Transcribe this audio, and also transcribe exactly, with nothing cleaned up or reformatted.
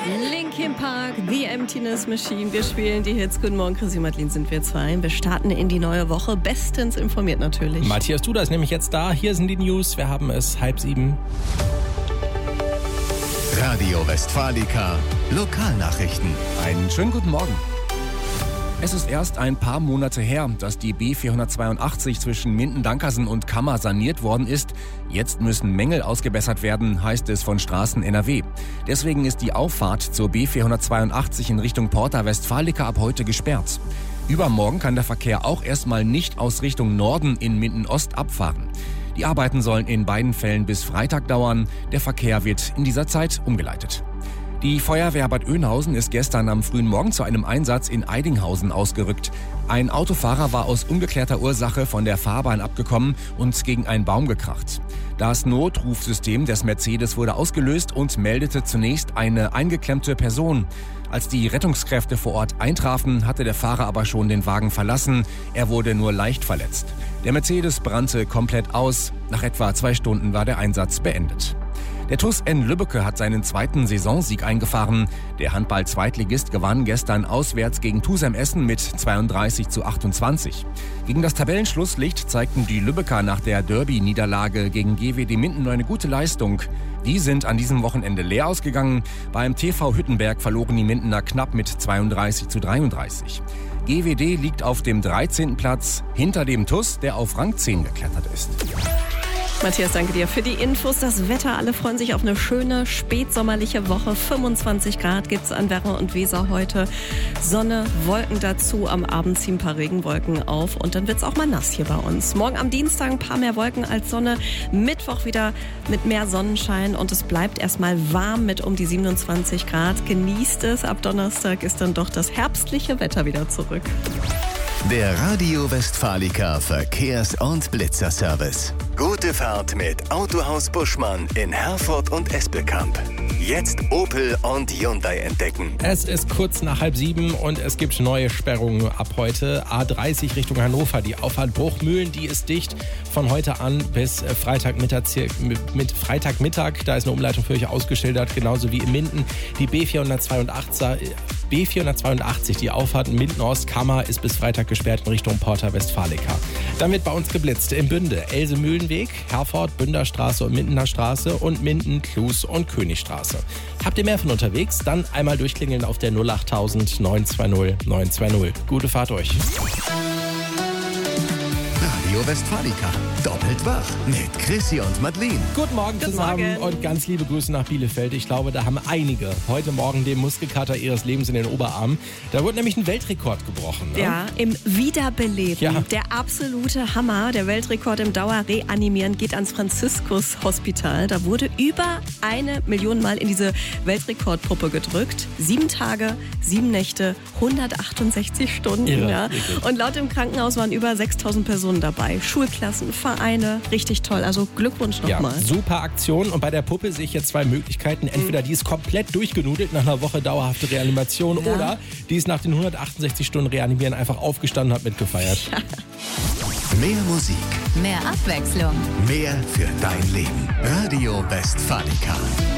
Linkin Park, The Emptiness Machine. Wir spielen die Hits. Guten Morgen, Chrissy Madeline, sind wir zwei. Wir starten in die neue Woche. Bestens informiert natürlich. Matthias Duda ist nämlich jetzt da. Hier sind die News. Wir haben es halb sieben. Radio Westfalica, Lokalnachrichten. Einen schönen guten Morgen. Es ist erst ein paar Monate her, dass die B vierhundertzweiundachtzig zwischen Minden-Dankersen und Kammer saniert worden ist. Jetzt müssen Mängel ausgebessert werden, heißt es von Straßen N R W. Deswegen ist die Auffahrt zur B vierhundertzweiundachtzig in Richtung Porta Westfalica ab heute gesperrt. Übermorgen kann der Verkehr auch erstmal nicht aus Richtung Norden in Minden-Ost abfahren. Die Arbeiten sollen in beiden Fällen bis Freitag dauern. Der Verkehr wird in dieser Zeit umgeleitet. Die Feuerwehr Bad Oeynhausen ist gestern am frühen Morgen zu einem Einsatz in Eidinghausen ausgerückt. Ein Autofahrer war aus ungeklärter Ursache von der Fahrbahn abgekommen und gegen einen Baum gekracht. Das Notrufsystem des Mercedes wurde ausgelöst und meldete zunächst eine eingeklemmte Person. Als die Rettungskräfte vor Ort eintrafen, hatte der Fahrer aber schon den Wagen verlassen. Er wurde nur leicht verletzt. Der Mercedes brannte komplett aus. Nach etwa zwei Stunden war der Einsatz beendet. Der T U S N Lübbecke hat seinen zweiten Saisonsieg eingefahren. Der Handball-Zweitligist gewann gestern auswärts gegen Tusem Essen mit zweiunddreißig zu achtundzwanzig. Gegen das Tabellenschlusslicht zeigten die Lübbecker nach der Derby-Niederlage gegen G W D Minden nur eine gute Leistung. Die sind an diesem Wochenende leer ausgegangen. Beim T V Hüttenberg verloren die Mindener knapp mit zweiunddreißig zu dreiunddreißig. G W D liegt auf dem dreizehnten Platz, hinter dem T U S, der auf Rang zehn geklettert ist. Matthias, danke dir für die Infos. Das Wetter, alle freuen sich auf eine schöne, spätsommerliche Woche. fünfundzwanzig Grad gibt's an Werra und Weser heute. Sonne, Wolken dazu. Am Abend ziehen ein paar Regenwolken auf und dann wird's auch mal nass hier bei uns. Morgen am Dienstag ein paar mehr Wolken als Sonne. Mittwoch wieder mit mehr Sonnenschein und es bleibt erstmal warm mit um die siebenundzwanzig Grad. Genießt es. Ab Donnerstag ist dann doch das herbstliche Wetter wieder zurück. Der Radio Westfalica Verkehrs- und Blitzerservice. Gute Fahrt mit Autohaus Buschmann in Herford und Espelkamp. Jetzt Opel und Hyundai entdecken. Es ist kurz nach halb sieben und es gibt neue Sperrungen ab heute. A dreißig Richtung Hannover, die Auffahrt Bruchmühlen, die ist dicht von heute an bis Freitagmittag. Mit Freitagmittag, da ist eine Umleitung für euch ausgeschildert, genauso wie in Minden. Die B vierhundertzweiundachtzig, B vierhundertzweiundachtzig, die Auffahrt Minden-Ost-Kammer ist bis Freitag gesperrt in Richtung Porta Westfalica. Dann wird bei uns geblitzt in Bünde, Else-Mühlenweg, Herford, Bünderstraße und Mindener Straße und Minden, Klus und Königstraße. Habt ihr mehr von unterwegs? Dann einmal durchklingeln auf der null achttausend neunhundertzweißig neunhundertzweißig. Gute Fahrt euch. Radio Westfalica, doppelt wach mit Chrissy und Madeline. Guten Morgen Guten zusammen Morgen. und ganz liebe Grüße nach Bielefeld. Ich glaube, da haben einige heute Morgen den Muskelkater ihres Lebens in den Oberarmen. Da wurde nämlich ein Weltrekord gebrochen. Ne? Ja, im Wiederbeleben. Ja. Der absolute Hammer. Der Weltrekord im Dauerreanimieren geht ans Franziskus-Hospital. Da wurde über eine Million Mal in diese Weltrekordpuppe gedrückt. Sieben Tage, sieben Nächte, hundertachtundsechzig Stunden. Irre, Ja. wirklich. Und laut dem Krankenhaus waren über sechstausend Personen dabei. Schulklassen, Vereine, richtig toll. Also Glückwunsch Ja, nochmal. super Aktion. Und bei der Puppe sehe ich jetzt zwei Möglichkeiten. Entweder die ist komplett durchgenudelt nach einer Woche dauerhafte Reanimation Ja. oder die ist nach den hundertachtundsechzig Stunden Reanimieren einfach aufgestanden und hat mitgefeiert. Mehr Musik, Mehr Abwechslung. mehr für dein Leben. Radio Westfalica.